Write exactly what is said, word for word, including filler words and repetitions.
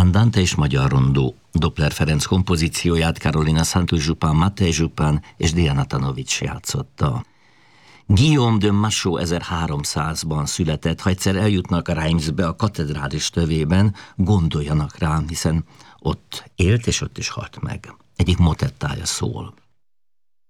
Andante és Magyar Rondó. Doppler Ferenc kompozícióját Karolina Santos Zsupán, Matej Zsupán és Diana Tanovics játszotta. Guillaume de Machaut ezerháromszázban született. Ha egyszer eljutnak a Reims-be, a katedrális tövében, gondoljanak rám, hiszen ott élt és ott is halt meg. Egyik motettája szól.